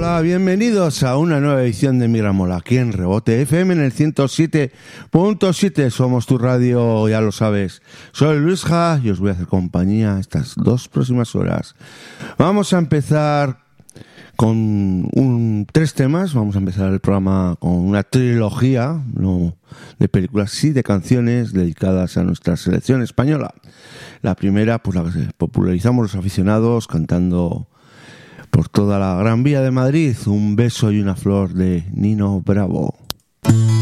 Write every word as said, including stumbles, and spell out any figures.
Hola, bienvenidos a una nueva edición de Migramola, aquí en Rebote F M en el ciento siete punto siete. Somos tu radio, ya lo sabes. Soy Luisja y os voy a hacer compañía estas dos próximas horas. Vamos a empezar con un, tres temas. Vamos a empezar el programa con una trilogía, no de películas, sí de canciones dedicadas a nuestra selección española. La primera, pues la que popularizamos los aficionados cantando por toda la Gran Vía de Madrid, Un beso y una flor de Nino Bravo.